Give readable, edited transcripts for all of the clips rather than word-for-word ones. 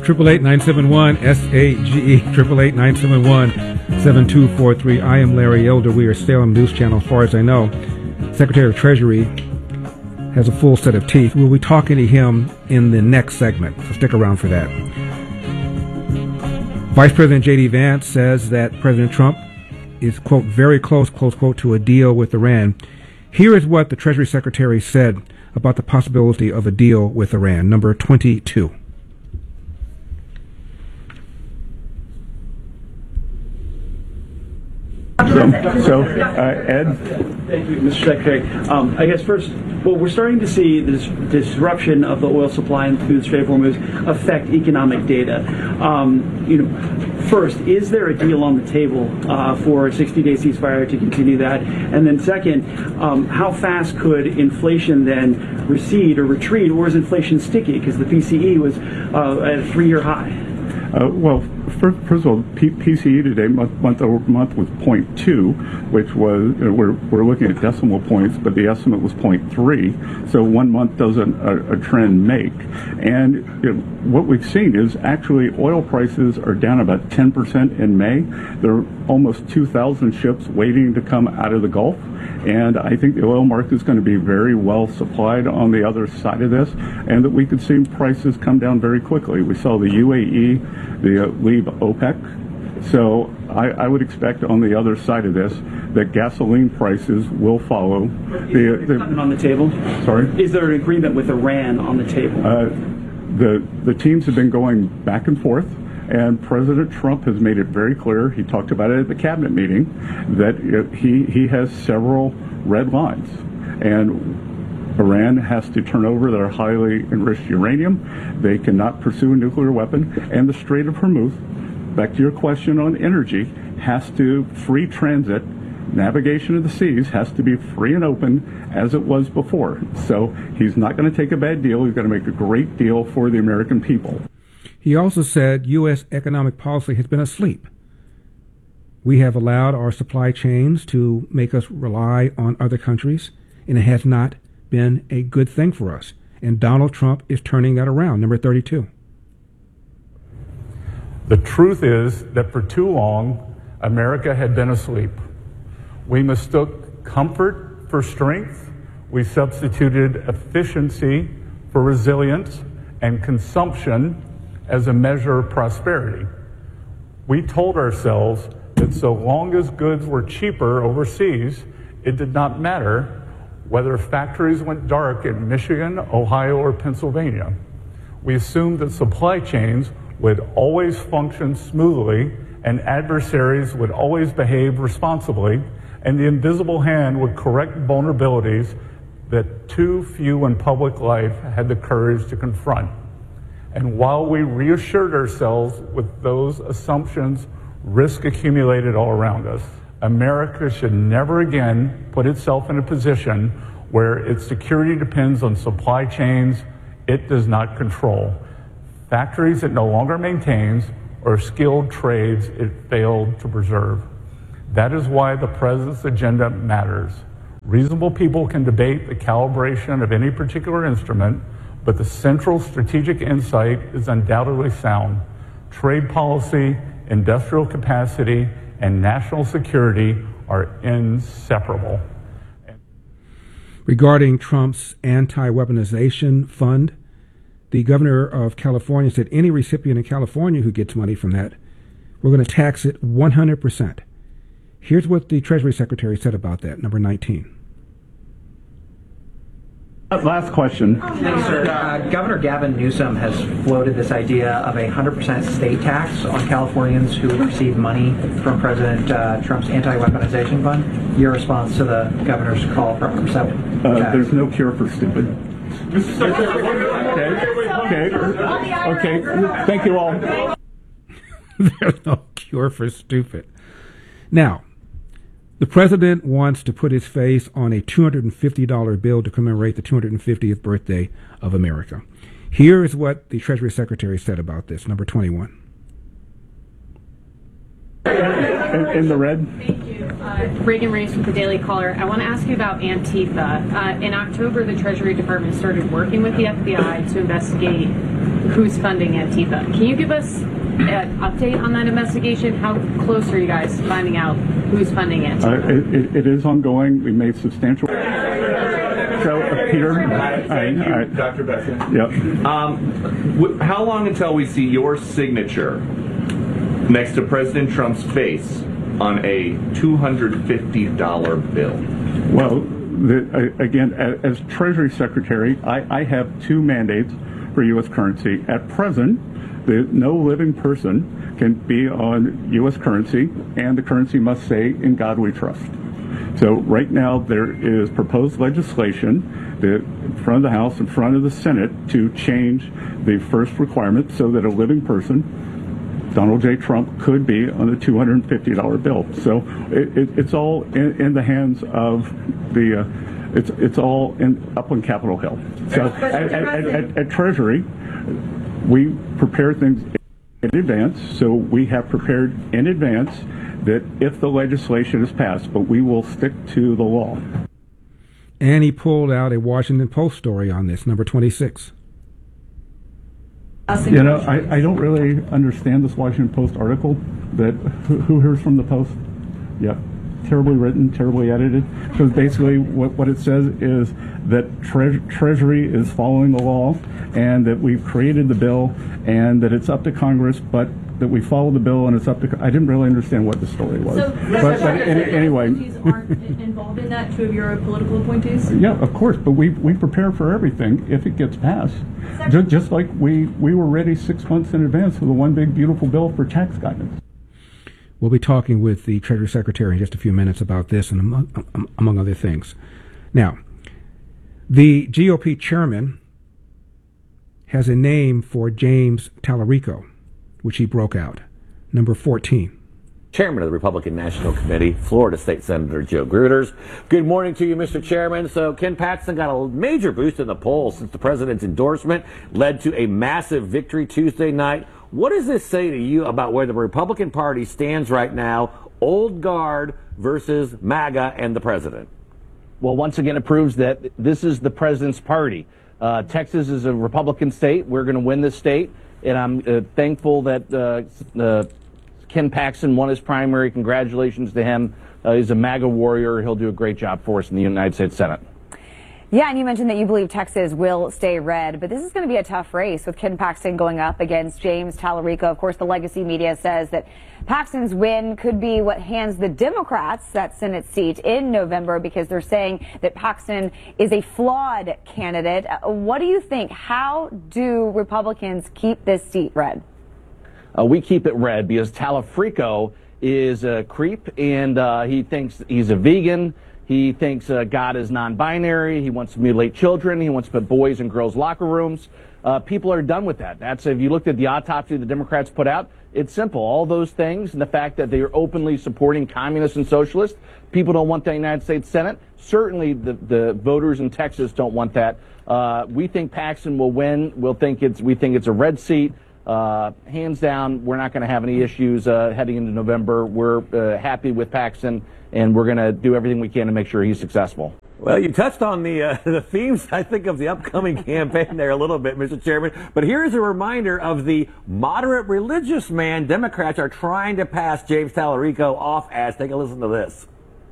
888-971-SAGE, 888-971-7243. I am Larry Elder. We are Salem News Channel. As far as I know, Secretary of Treasury has a full set of teeth. We'll be talking to him in the next segment, so stick around for that. Vice President J.D. Vance says that President Trump is, quote, very close, close quote, to a deal with Iran. Here is what the Treasury Secretary said about the possibility of a deal with Iran. Number 22. Ed? Thank you, Mr. Secretary. I guess first, well, we're starting to see this disruption of the oil supply through the Strait of Hormuz affect economic data. First, is there a deal on the table for a 60-day ceasefire to continue that? And then second, how fast could inflation then recede or retreat, or is inflation sticky? Because the PCE was at a 3-year high. First of all, PCE today, month over month, was 0.2, which was, we're looking at decimal points, but the estimate was 0.3. So 1 month doesn't a trend make. And what we've seen is actually oil prices are down about 10% in May. There are almost 2,000 ships waiting to come out of the Gulf. And I think the oil market is going to be very well supplied on the other side of this, and that we could see prices come down very quickly. We saw the UAE leave OPEC. So I would expect on the other side of this that gasoline prices will follow. Is there something on the table? Sorry? Is there an agreement with Iran on the table? The teams have been going back and forth. And President Trump has made it very clear, he talked about it at the cabinet meeting, that he has several red lines. And Iran has to turn over their highly enriched uranium. They cannot pursue a nuclear weapon. And the Strait of Hormuz, back to your question on energy, has to free transit. Navigation of the seas has to be free and open as it was before. So he's not going to take a bad deal. He's going to make a great deal for the American people. He also said U.S. economic policy has been asleep. We have allowed our supply chains to make us rely on other countries, and it has not been a good thing for us. And Donald Trump is turning that around. Number 32. The truth is that for too long, America had been asleep. We mistook comfort for strength. We substituted efficiency for resilience and consumption as a measure of prosperity. We told ourselves that so long as goods were cheaper overseas, it did not matter whether factories went dark in Michigan, Ohio, or Pennsylvania. We assumed that supply chains would always function smoothly and adversaries would always behave responsibly, and the invisible hand would correct vulnerabilities that too few in public life had the courage to confront. And while we reassured ourselves with those assumptions, risk accumulated all around us. America should never again put itself in a position where its security depends on supply chains it does not control, factories it no longer maintains, or skilled trades it failed to preserve. That is why the President's agenda matters. Reasonable people can debate the calibration of any particular instrument, but the central strategic insight is undoubtedly sound. Trade policy, industrial capacity, and national security are inseparable. Regarding Trump's anti-weaponization fund, the governor of California said any recipient in California who gets money from that, we're going to tax it 100%. Here's what the Treasury Secretary said about that, number 19. Last question. Sir, Governor Gavin Newsom has floated this idea of a 100% state tax on Californians who receive money from President Trump's anti-weaponization fund. Your response to the governor's call for 100%? There's no cure for stupid. Mr. Secretary. Okay. Thank you all. There's no cure for stupid. Now, the president wants to put his face on a $250 bill to commemorate the 250th birthday of America. Here is what the Treasury Secretary said about this, number 21. In the red. Thank you. Reagan Reese with the Daily Caller. I want to ask you about Antifa. In October, the Treasury Department started working with the FBI to investigate who's funding Antifa. Can you give us an update on that investigation? How close are you guys to finding out who's funding Antifa? It is ongoing. We made substantial. So, Peter. Thank you, all right. Dr. Besson. Yep. How long until we see your signature next to President Trump's face on a $250 bill? Well, again, as Treasury Secretary, I have 2 mandates for U.S. currency. At present, no living person can be on U.S. currency, and the currency must say, "In God we trust." So right now there is proposed legislation in front of the House, in front of the Senate, to change the first requirement so that a living person, Donald J. Trump, could be on a $250 bill. So it's all in the hands of the, it's all up on Capitol Hill. So at Treasury, we prepare things in advance. So we have prepared in advance that if the legislation is passed, but we will stick to the law. And he pulled out a Washington Post story on this, number 26. You know, I don't really understand this Washington Post article. That who hears from the Post? Yep. Terribly written, terribly edited. Because basically what it says is that Treasury is following the law, and that we've created the bill, and that it's up to Congress, but that we follow the bill and it's up to. I didn't really understand what the story was. So, but anyway, appointees aren't involved in that. 2 of your political appointees. Yeah, of course, but we prepare for everything if it gets passed. Just like we were ready 6 months in advance for the one big beautiful bill for tax guidance. We'll be talking with the Treasury Secretary in just a few minutes about this and among other things. Now, the GOP chairman has a name for James Tallarico, which he broke out, number 14. Chairman of the Republican National Committee, Florida State Senator Joe Gruters. Good morning to you, Mr. Chairman. So Ken Paxton got a major boost in the polls since the president's endorsement led to a massive victory Tuesday night. What does this say to you about where the Republican Party stands right now, old guard versus MAGA and the president? Well, once again, it proves that this is the president's party. Texas is a Republican state. We're going to win this state. And I'm thankful that Ken Paxton won his primary. Congratulations to him. He's a MAGA warrior. He'll do a great job for us in the United States Senate. Yeah, and you mentioned that you believe Texas will stay red, but this is going to be a tough race with Ken Paxton going up against James Tallarico. Of course, the legacy media says that Paxton's win could be what hands the Democrats that Senate seat in November because they're saying that Paxton is a flawed candidate. What do you think? How do Republicans keep this seat red? We keep it red because Tallarico is a creep, and he thinks he's a vegan. He thinks God is non-binary. He wants to mutilate children. He wants to put boys in girls' locker rooms. People are done with that. That's, if you looked at the autopsy the Democrats put out, it's simple. All those things and the fact that they are openly supporting communists and socialists, people don't want the United States Senate. Certainly the voters in Texas don't want that. We think Paxton will win. We think it's a red seat. Hands down, we're not going to have any issues heading into November. We're happy with Paxton, and we're going to do everything we can to make sure he's successful. Well, you touched on the themes, I think, of the upcoming campaign there a little bit, Mr. Chairman. But here's a reminder of the moderate religious man Democrats are trying to pass James Tallarico off as. Take a listen to this.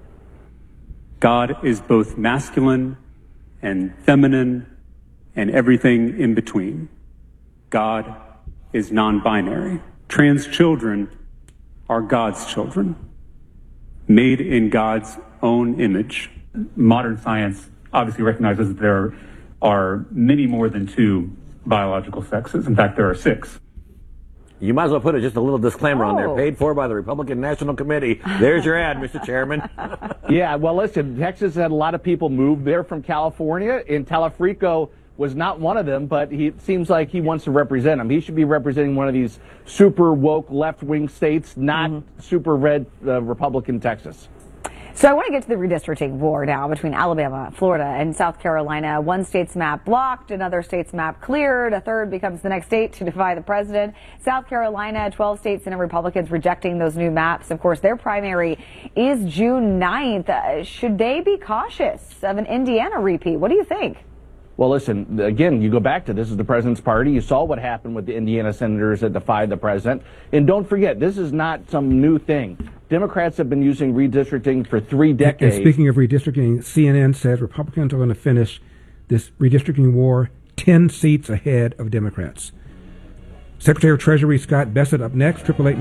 God is both masculine and feminine and everything in between. God is non-binary. Trans children are God's children, made in God's own image. Modern science obviously recognizes that there are many more than 2 biological sexes. In fact, there are 6. You might as well put just a little disclaimer on there. Paid for by the Republican National Committee. There's your ad, Mr. Chairman. Yeah, well, listen, Texas had a lot of people move there from California, and Tallarico was not one of them, but it seems like he wants to represent them. He should be representing one of these super woke left-wing states, not super red Republican Texas. So I want to get to the redistricting war now between Alabama, Florida, and South Carolina. One state's map blocked, another state's map cleared, a third becomes the next state to defy the president. South Carolina, 12 states Senate Republicans rejecting those new maps. Of course, their primary is June 9th. Should they be cautious of an Indiana repeat? What do you think? Well, listen, again, you go back to this is the president's party. You saw what happened with the Indiana senators that defied the president. And don't forget, this is not some new thing. Democrats have been using redistricting for 3 decades. And speaking of redistricting, CNN says Republicans are going to finish this redistricting war 10 seats ahead of Democrats. Secretary of Treasury Scott Bessent up next,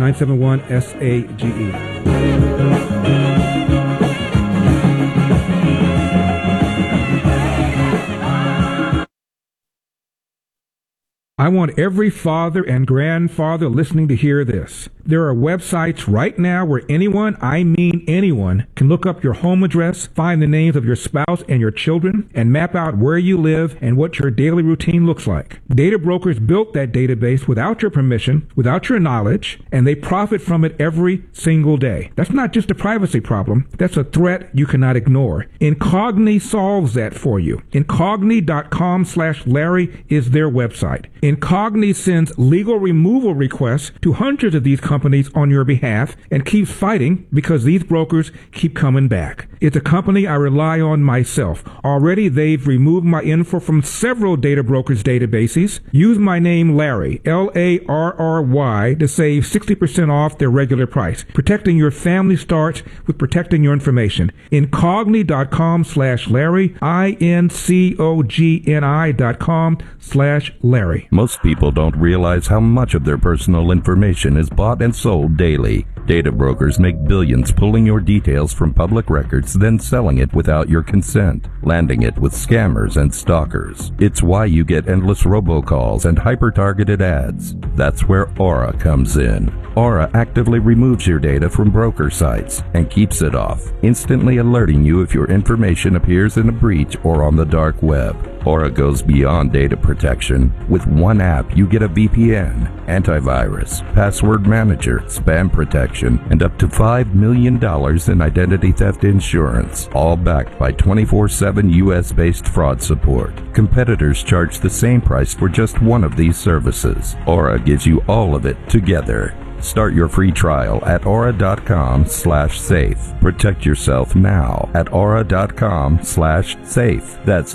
888-971-SAGE. I want every father and grandfather listening to hear this. There are websites right now where anyone, I mean anyone, can look up your home address, find the names of your spouse and your children, and map out where you live and what your daily routine looks like. Data brokers built that database without your permission, without your knowledge, and they profit from it every single day. That's not just a privacy problem. That's a threat you cannot ignore. Incogni solves that for you. Incogni.com/Larry is their website. Incogni sends legal removal requests to hundreds of these companies on your behalf and keeps fighting because these brokers keep coming back. It's a company I rely on myself. Already they've removed my info from several data brokers' databases. Use my name Larry, Larry, to save 60% off their regular price. Protecting your family starts with protecting your information. Incogni.com/Larry, INCOGNI.com/Larry. Most people don't realize how much of their personal information is bought and sold daily. Data brokers make billions pulling your details from public records, then selling it without your consent, landing it with scammers and stalkers. It's why you get endless robocalls and hyper-targeted ads. That's where Aura comes in. Aura actively removes your data from broker sites and keeps it off, instantly alerting you if your information appears in a breach or on the dark web. Aura goes beyond data protection. With one app, you get a VPN, antivirus, password manager, spam protection, and up to $5 million in identity theft insurance, all backed by 24/7 U.S.-based fraud support. Competitors charge the same price for just one of these services. Aura gives you all of it together. Start your free trial at aura.com/safe. Protect yourself now at aura.com/safe. That's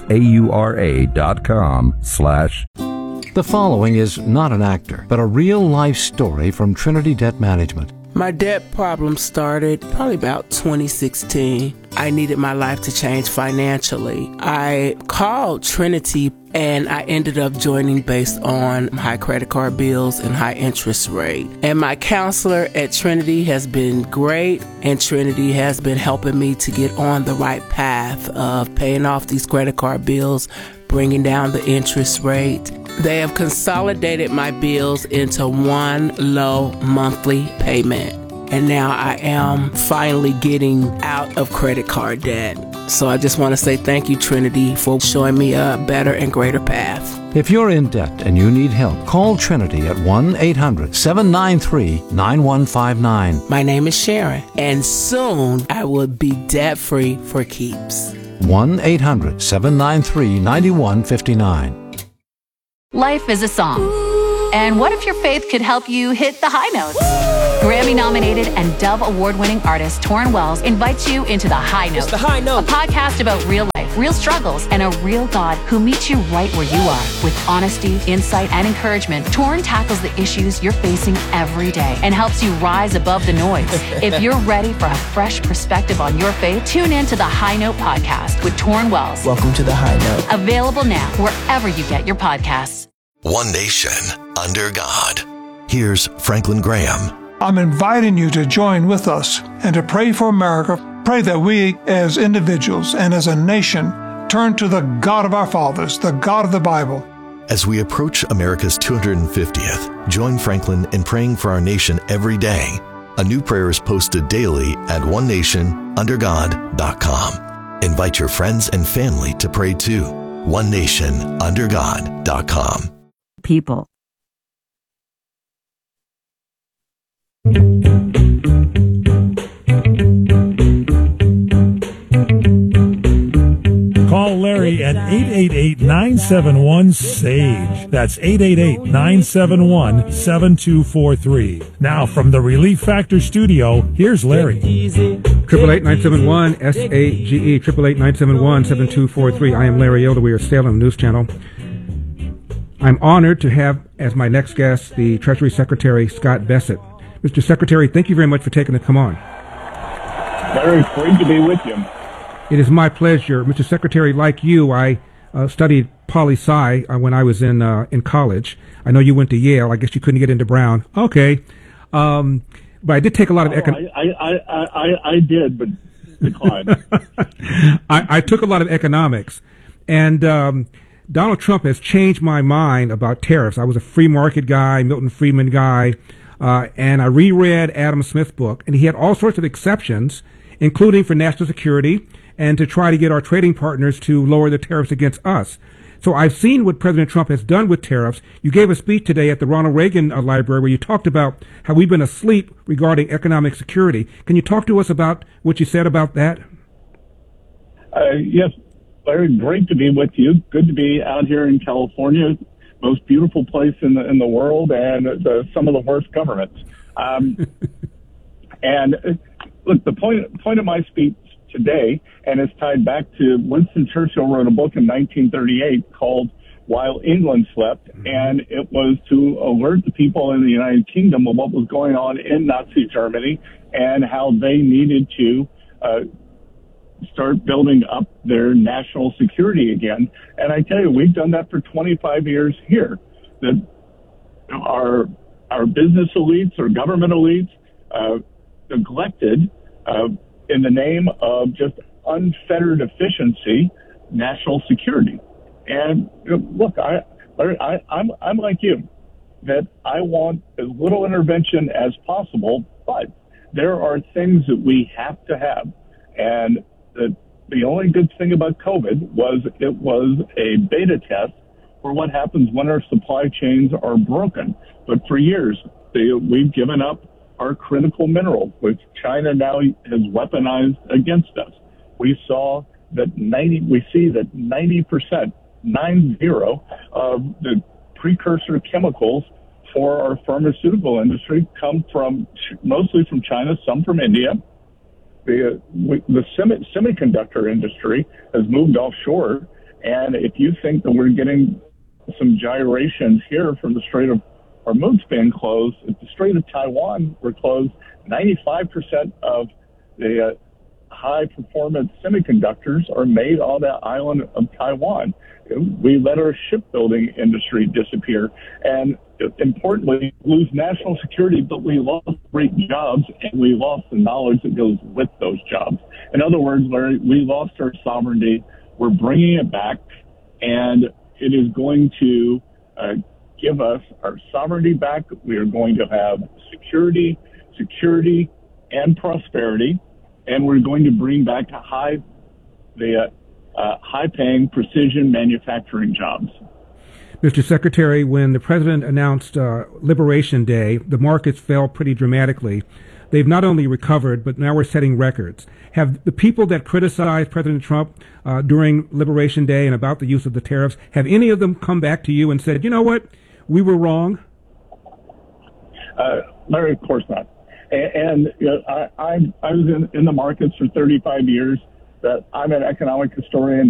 AURA.com/. The following is not an actor, but a real-life story from Trinity Debt Management. My debt problem started probably about 2016. I needed my life to change financially. I called Trinity and I ended up joining based on high credit card bills and high interest rate. And my counselor at Trinity has been great, and Trinity has been helping me to get on the right path of paying off these credit card bills, bringing down the interest rate. They have consolidated my bills into one low monthly payment. And now I am finally getting out of credit card debt. So I just want to say thank you, Trinity, for showing me a better and greater path. If you're in debt and you need help, call Trinity at 1-800-793-9159. My name is Sharon, and soon I will be debt-free for keeps. 1-800-793-9159. Life is a song. And what if your faith could help you hit the high notes? Grammy-nominated and Dove Award-winning artist Torrin Wells invites you into The High Note. It's The High Note. A podcast about real life, real struggles, and a real God who meets you right where you are. With honesty, insight, and encouragement, Torrin tackles the issues you're facing every day and helps you rise above the noise. If you're ready for a fresh perspective on your faith, tune in to The High Note podcast with Torrin Wells. Welcome to The High Note. Available now wherever you get your podcasts. One nation under God. Here's Franklin Graham. I'm inviting you to join with us and to pray for America. Pray that we as individuals and as a nation turn to the God of our fathers, the God of the Bible. As we approach America's 250th, join Franklin in praying for our nation every day. A new prayer is posted daily at onenationundergod.com. Invite your friends and family to pray too. onenationundergod.com. People. Call Larry at 888-971-SAGE. That's 888-971-7243. Now from the Relief Factor studio, here's Larry. 888-971 SAGE 888-971-7243. I am Larry Elder. We are Salem News Channel. I'm honored to have as my next guest the Treasury Secretary Scott Bessent. Mr. Secretary, thank you very much for taking the come on. Very great to be with you. It is my pleasure. Mr. Secretary, like you, I studied poli-sci when I was in college. I know you went to Yale. I guess you couldn't get into Brown. Okay. But I did take a lot of I did, but declined. I took a lot of economics. And Donald Trump has changed my mind about tariffs. I was a free market guy, Milton Friedman guy, and I reread Adam Smith's book, and he had all sorts of exceptions, including for national security and to try to get our trading partners to lower the tariffs against us. So I've seen what President Trump has done with tariffs. You gave a speech today at the Ronald Reagan Library where you talked about how we've been asleep regarding economic security. Can you talk to us about what you said about that? Yes, Larry, great to be with you. Good to be out here in California, most beautiful place in the world, and some of the worst governments. And look, the point of my speech today, and it's tied back to Winston Churchill wrote a book in 1938 called While England Slept, and it was to alert the people in the United Kingdom of what was going on in Nazi Germany and how they needed to start building up their national security again. And I tell you, we've done that for 25 years here. That our business elites or government elites neglected in the name of just unfettered efficiency, national security. And look, I'm like you, that I want as little intervention as possible, but there are things that we have to have. And the only good thing about COVID was it was a beta test for what happens when our supply chains are broken. But for years, we've given up our critical minerals, which China now has weaponized against us. We see that 90%, 90, of the precursor chemicals for our pharmaceutical industry come mostly from China, some from India. The semiconductor industry has moved offshore, and if you think that we're getting some gyrations here from the Strait of Hormuz being closed, if the Strait of Taiwan were closed, 95% of the high-performance semiconductors are made on the island of Taiwan. We let our shipbuilding industry disappear, and importantly, lose national security, but we lost great jobs, and we lost the knowledge that goes with those jobs. In other words, Larry, we lost our sovereignty. We're bringing it back, and it is going to give us our sovereignty back. We are going to have security, and prosperity, and we're going to bring back high-paying precision manufacturing jobs. Mr. Secretary, when the president announced Liberation Day, the markets fell pretty dramatically. They've not only recovered, but now we're setting records. Have the people that criticized President Trump during Liberation Day and about the use of the tariffs, have any of them come back to you and said, you know what, we were wrong? Larry, of course not. And I was in the markets for 35 years. I'm an economic historian.